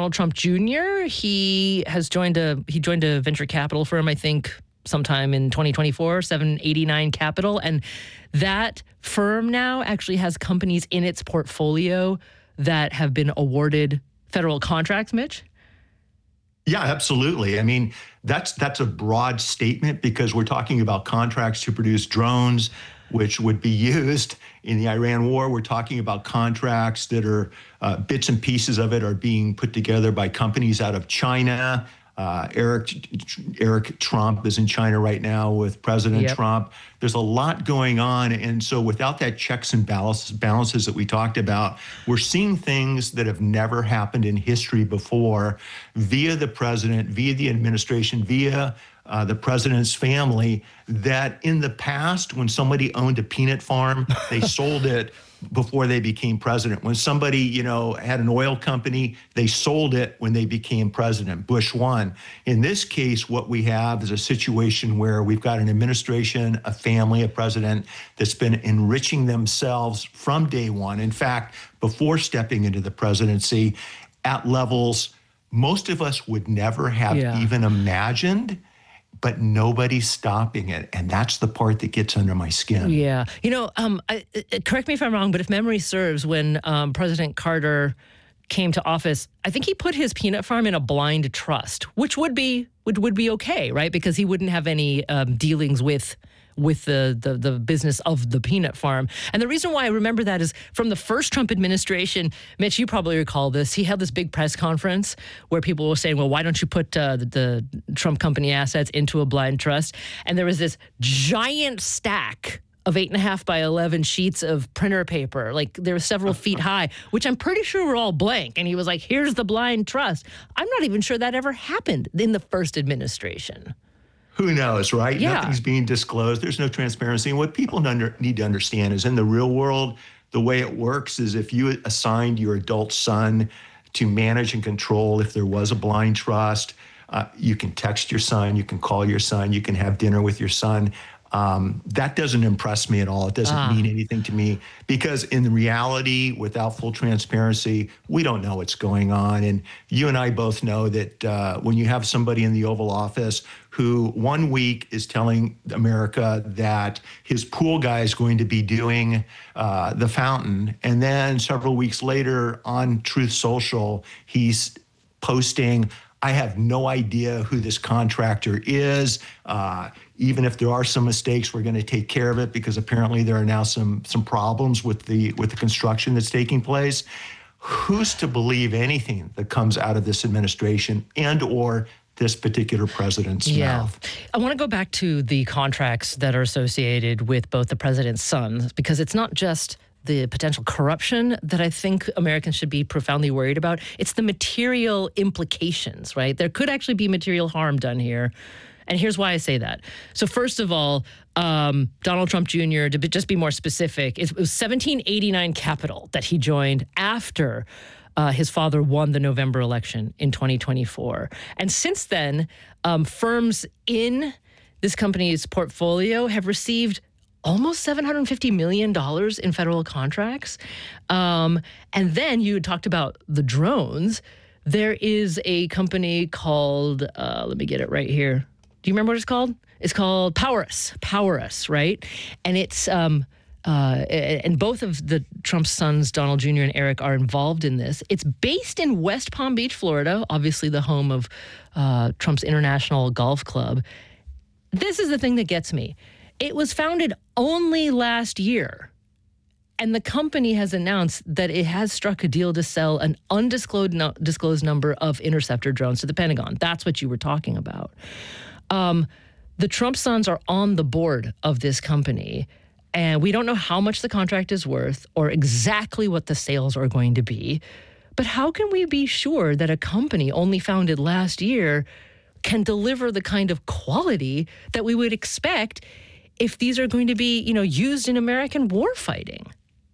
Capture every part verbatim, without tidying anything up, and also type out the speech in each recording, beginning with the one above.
Donald Trump Junior He has joined a he joined a venture capital firm, I think, sometime in twenty twenty-four, seven eighty-nine Capital. And that firm now actually has companies in its portfolio that have been awarded federal contracts, Mitch? Yeah, absolutely. I mean, that's that's a broad statement because we're talking about contracts to produce drones, which would be used in the Iran war. We're talking about contracts that are uh, bits and pieces of it are being put together by companies out of China. Uh, Eric Eric Trump is in China right now with President Yep. Trump. There's a lot going on. And so without that checks and balances, balances that we talked about, we're seeing things that have never happened in history before via the president, via the administration, via uh, the president's family, that in the past, when somebody owned a peanut farm, they sold it before they became president. When somebody, you know, had an oil company, they sold it when they became president. Bush won. In this case, what we have is a situation where we've got an administration, a family, a president that's been enriching themselves from day one. In fact, before stepping into the presidency, at levels most of us would never have Yeah. even imagined. But nobody's stopping it. And that's the part that gets under my skin. Yeah. You know, um, I, I- correct me if I'm wrong, but if memory serves, when um, President Carter came to office, I think he put his peanut farm in a blind trust, which would be would, would be okay, right? Because he wouldn't have any um, dealings with with the, the the business of the peanut farm. And the reason why I remember that is from the first Trump administration. Mitch, you probably recall this. He held this big press conference where people were saying, well, why don't you put uh, the, the Trump company assets into a blind trust? And there was this giant stack of eight and a half by eleven sheets of printer paper. Like they were several feet high, which I'm pretty sure were all blank. And he was like, here's the blind trust. I'm not even sure that ever happened in the first administration. Who knows, right? Yeah. Nothing's being disclosed. There's no transparency. And what people under, need to understand is in the real world, the way it works is if you assigned your adult son to manage and control, if there was a blind trust, uh, you can text your son, you can call your son, you can have dinner with your son. Um, that doesn't impress me at all. It doesn't Ah. mean anything to me because in reality, without full transparency, we don't know what's going on. And you and I both know that uh, when you have somebody in the Oval Office who one week is telling America that his pool guy is going to be doing uh, the fountain, and then several weeks later on Truth Social, he's posting, I have no idea who this contractor is. Uh, even if there are some mistakes, we're going to take care of it because apparently there are now some some problems with the with the construction that's taking place. Who's to believe anything that comes out of this administration and or this particular president's Yeah. mouth? I want to go back to the contracts that are associated with both the president's sons, because it's not just the potential corruption that I think Americans should be profoundly worried about. It's the material implications, right? There could actually be material harm done here. And here's why I say that. So first of all, um, Donald Trump Junior, to be, just be more specific, it was seventeen eighty-nine Capital that he joined after uh, his father won the November election in twenty twenty-four. And since then, um, firms in this company's portfolio have received almost seven hundred fifty million dollars in federal contracts. Um, and then you talked about the drones. There is a company called, uh, let me get it right here. Do you remember what it's called? It's called Powerus, Powerus, right? And it's, um, uh, and both of the Trump sons, Donald Junior and Eric, are involved in this. It's based in West Palm Beach, Florida, obviously the home of uh, Trump's International Golf Club. This is the thing that gets me. It was founded only last year, and the company has announced that it has struck a deal to sell an undisclosed no, disclosed number of interceptor drones to the Pentagon. That's what you were talking about. Um, the Trump sons are on the board of this company, and we don't know how much the contract is worth or exactly what the sales are going to be. But how can we be sure that a company only founded last year can deliver the kind of quality that we would expect if these are going to be, you know, used in American war fighting?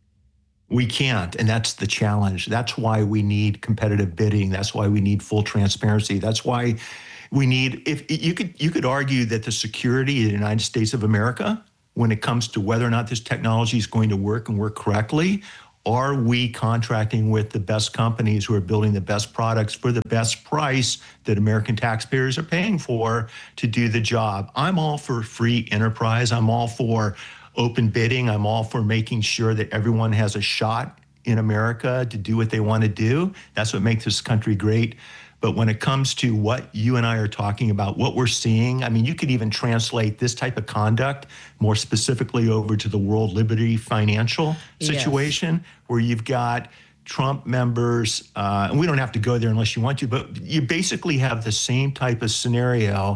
We can't, and that's the challenge. That's why we need competitive bidding. That's why we need full transparency. That's why we need, if you could you could argue that the security of the United States of America, when it comes to whether or not this technology is going to work and work correctly, Are we contracting with the best companies who are building the best products for the best price that American taxpayers are paying for to do the job? I'm all for free enterprise. I'm all for open bidding. I'm all for making sure that everyone has a shot in America to do what they want to do. That's what makes this country great. But when it comes to what you and I are talking about, what we're seeing, I mean, you could even translate this type of conduct more specifically over to the World Liberty Financial situation, yes, where you've got Trump members, uh, and we don't have to go there unless you want to, but you basically have the same type of scenario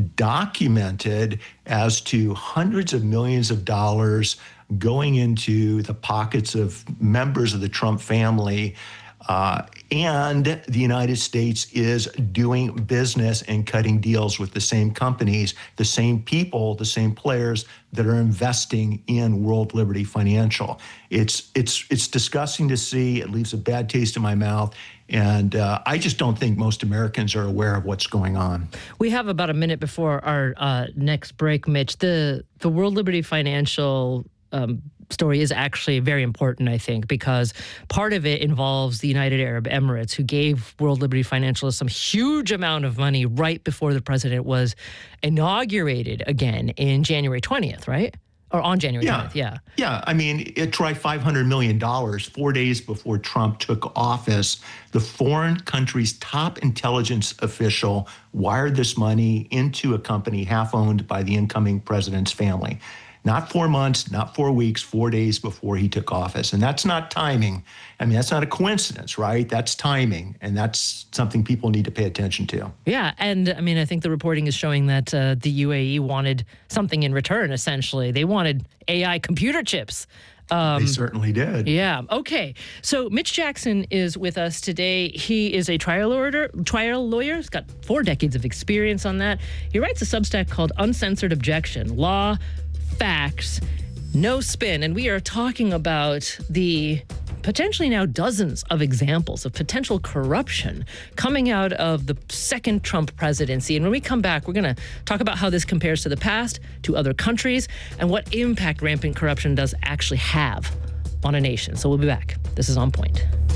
documented as to hundreds of millions of dollars going into the pockets of members of the Trump family. Uh, and the United States is doing business and cutting deals with the same companies, the same people, the same players that are investing in World Liberty Financial. It's it's it's disgusting to see. It leaves a bad taste in my mouth. And uh, I just don't think most Americans are aware of what's going on. We have about a minute before our uh, next break, Mitch. The, the World Liberty Financial um, story is actually very important, I think, because part of it involves the United Arab Emirates, who gave World Liberty Financial some huge amount of money right before the president was inaugurated again in January twentieth, right? Or on January yeah. twentieth, yeah. Yeah, I mean, it tried five hundred million dollars four days before Trump took office. The foreign country's top intelligence official wired this money into a company half owned by the incoming president's family. Not four months, not four weeks, four days before he took office. And that's not timing. I mean, that's not a coincidence, right? That's timing. And that's something people need to pay attention to. Yeah. And I mean, I think the reporting is showing that uh, the U A E wanted something in return, essentially. They wanted A I computer chips. Um, they certainly did. Yeah. Okay. So Mitch Jackson is with us today. He is a trial lawyer. Trial lawyer. He's got four decades of experience on that. He writes a Substack called Uncensored Objection: Law, Facts, No Spin. And we are talking about the potentially now dozens of examples of potential corruption coming out of the second Trump presidency. And when we come back, we're going to talk about how this compares to the past, to other countries, and what impact rampant corruption does actually have on a nation. So we'll be back. This is On Point.